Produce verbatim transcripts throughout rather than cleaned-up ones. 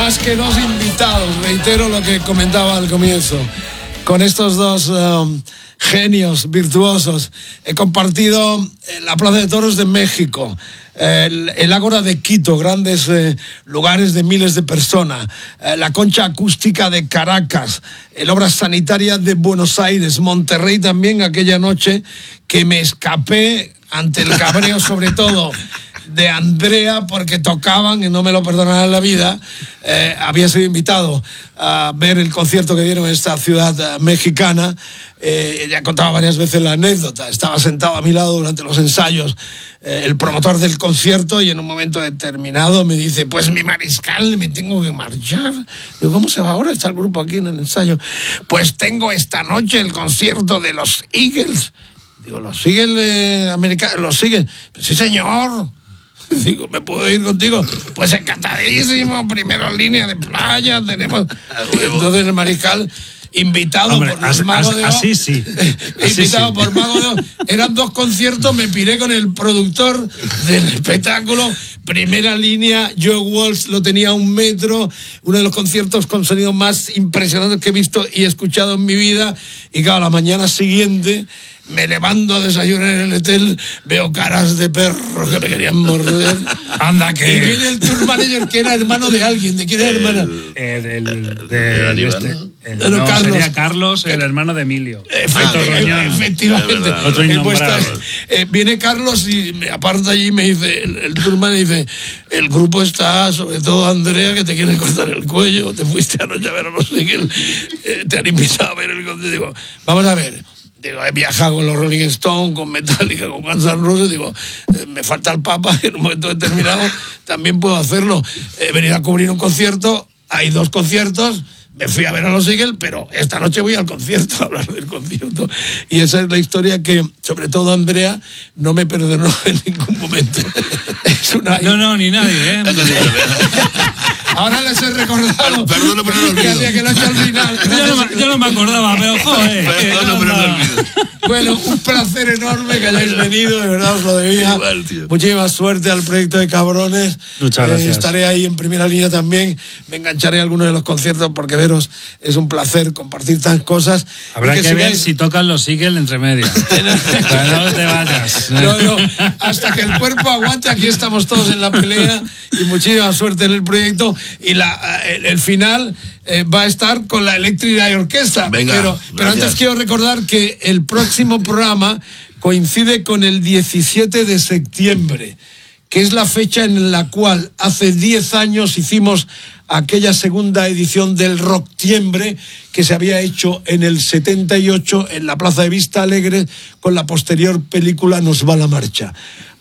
Más que dos invitados, reitero lo que comentaba al comienzo. Con estos dos um, genios virtuosos he compartido la Plaza de Toros de México, el, el Ágora de Quito, grandes eh, lugares de miles de personas, eh, la Concha Acústica de Caracas, el Obras Sanitarias de Buenos Aires, Monterrey también, aquella noche que me escapé ante el cabreo sobre todo de Andrea, porque tocaban, y no me lo perdonarán en la vida. Eh, había sido invitado a ver el concierto que dieron en esta ciudad uh, mexicana. Eh, ya contaba varias veces la anécdota. Estaba sentado a mi lado durante los ensayos eh, el promotor del concierto, y en un momento determinado me dice: pues mi mariscal, me tengo que marchar. Digo: ¿cómo se va ahora? Está el grupo aquí en el ensayo. Pues tengo esta noche el concierto de los Eagles. Digo: ¿los Eagles eh, americanos? ¿Los Eagles? Pues sí, señor. Digo: ¿me puedo ir contigo? Pues encantadísimo, primera línea de playa, tenemos. Entonces el mariscal, invitado Hombre, por los as, Magos as, de Oz. Así sí. Así invitado sí. por Magos de Oz. Eran dos conciertos, me piré con el productor del espectáculo. Primera línea, Joe Walsh lo tenía a un metro, uno de los conciertos con sonido más impresionantes que he visto y escuchado en mi vida. Y claro, la mañana siguiente me levanto a desayunar en el hotel, veo caras de perros que me querían morder. Anda, que... Y viene el tour manager, que era hermano de alguien. ¿De quién era hermano? El, el, el, de, de este, el, no, no, Carlos. Sería Carlos, el hermano de Emilio. Efectivamente. efectivamente. Otro innombrable. Eh, viene Carlos y me aparta allí y me dice, el, el tour manager dice: el grupo está, sobre todo Andrea, que te quieren cortar el cuello, te fuiste anoche a ver a los Eagles, eh, te han invitado a ver el concierto. Digo: vamos a ver. Digo, he viajado con los Rolling Stones, con Metallica, con Guns N' Roses. Digo, eh, me falta el Papa, en un momento determinado también puedo hacerlo. He venido a cubrir un concierto, hay dos conciertos, me fui a ver a los Eagles, pero esta noche voy al concierto, a hablar del concierto. Y esa es la historia que, sobre todo Andrea, no me perdonó en ningún momento. Es una... No, no, ni nadie, ¿eh? Ahora les he recordado. Perdón, pero no lo olvido. Que lo he hecho al final. Yo no, yo no me acordaba, pero joder. Perdón, pero no lo olvido. Bueno, un placer enorme que hayáis venido, de verdad os lo debía. Igual, tío. Muchísima suerte al proyecto de Cabrones. Muchas gracias. Eh, estaré ahí en primera línea también. Me engancharé a algunos de los conciertos, porque veros, es un placer compartir tantas cosas. Habrá que, que ver sigáis... si tocan los Eagles entre medias. Pero no te vayas. No, no, hasta que el cuerpo aguante, aquí estamos todos en la pelea, y muchísima suerte en el proyecto. Y la, el, el final eh, va a estar con la Electric Light Orchestra. Venga, pero, pero antes quiero recordar que el próximo programa coincide con el diecisiete de septiembre, que es la fecha en la cual hace diez años hicimos aquella segunda edición del Rocktiembre, que se había hecho en el setenta y ocho en la Plaza de Vista Alegre, con la posterior película Nos va la marcha.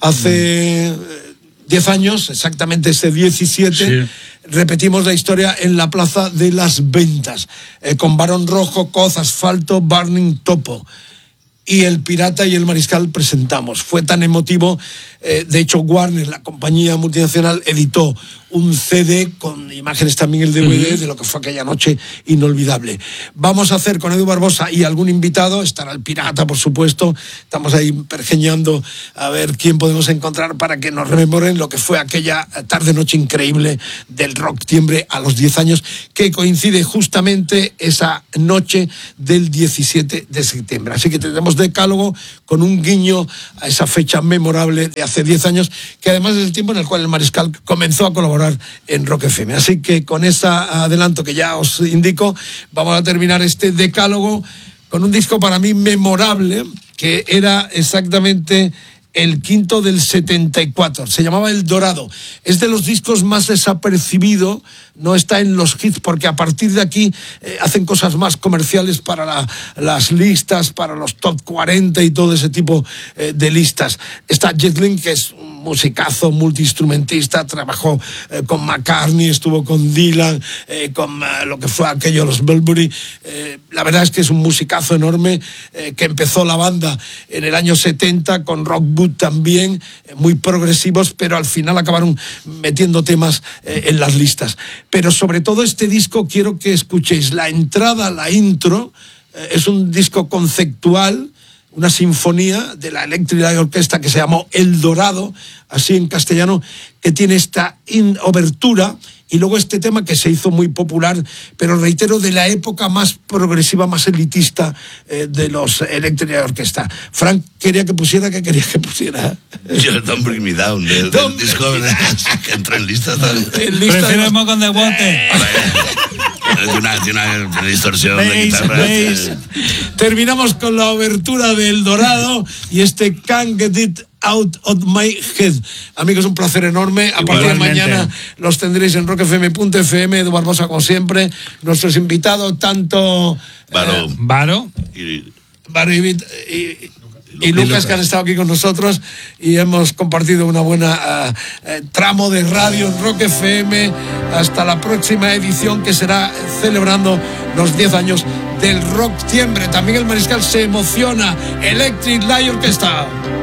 Hace diez años, exactamente ese diecisiete, sí. Repetimos la historia en la Plaza de las Ventas, eh, con Barón Rojo, Coz, Asfalto, Burning Topo. Y el Pirata y el Mariscal presentamos. Fue tan emotivo, eh, de hecho Warner, la compañía multinacional, editó un C D con imágenes, también el D V D, uh-huh. de lo que fue aquella noche inolvidable. Vamos a hacer con Edu Barbosa y algún invitado, estará el Pirata, por supuesto. Estamos ahí pergeñando a ver quién podemos encontrar para que nos rememoren lo que fue aquella tarde-noche increíble del Rocktiembre a los diez años, que coincide justamente esa noche del diecisiete de septiembre. Así que tendremos decálogo con un guiño a esa fecha memorable de hace diez años, que además es el tiempo en el cual el Mariscal comenzó a colaborar en Rock F M. Así que con ese adelanto que ya os indico, vamos a terminar este decálogo con un disco para mí memorable, que era exactamente el quinto del setenta y cuatro, se llamaba El Dorado. Es de los discos más desapercibido, no está en los hits, porque a partir de aquí eh, hacen cosas más comerciales para la, las listas, para los top cuarenta y todo ese tipo eh, de listas. Está Jet Li, que es un musicazo, multiinstrumentista, trabajó eh, con McCartney, estuvo con Dylan, eh, con eh, lo que fue aquello, los Burberry. Eh, la verdad es que es un musicazo enorme, eh, que empezó la banda en el año setenta con Rock Boot también, eh, muy progresivos, pero al final acabaron metiendo temas eh, en las listas. Pero sobre todo este disco quiero que escuchéis la entrada, la intro. Eh, es un disco conceptual, una sinfonía de la Electric Light Orchestra que se llamó El Dorado, así en castellano, que tiene esta in- obertura y luego este tema que se hizo muy popular, pero reitero, de la época más progresiva, más elitista eh, de los Electric Orchestra. Frank quería que pusiera, ¿qué quería que pusiera? Yo, Don't Bring Me Down, del, del disco de, que entra en lista también. Prefiero el Moco de Water. Tiene una, tiene una distorsión Bass, de guitarra. bass. Terminamos con la obertura de El Dorado y este Can't Get It Out of My Head. Amigos, un placer enorme. A partir de mañana los tendréis en rock f m punto f m. Edu Barbosa, como siempre. Nuestros invitados, tanto Varo. Eh, Varo. Y, Varo y, y, y Lucas, que han estado aquí con nosotros y hemos compartido una buena uh, eh, tramo de radio en Rock F M. Hasta la próxima edición, que será celebrando los diez años del Rock Tiembre. También el Mariscal se emociona. Electric Light Orchestra.